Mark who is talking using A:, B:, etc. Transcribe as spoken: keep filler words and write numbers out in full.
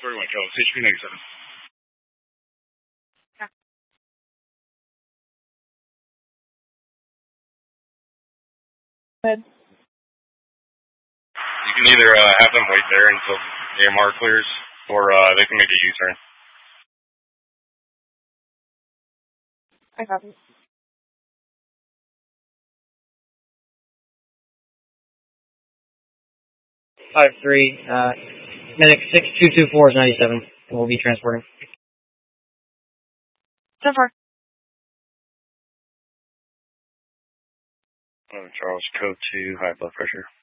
A: thirty-one Kelly, H P ninety-seven.
B: Yeah. Go ahead.
A: You can either uh, have them wait there until A M R clears, or uh, they can make a U-turn.
B: I copy.
C: Five three. Uh, medic six two two four is ninety-seven. We'll be transporting.
B: So far.
A: Oh, Charles, code two, high blood pressure.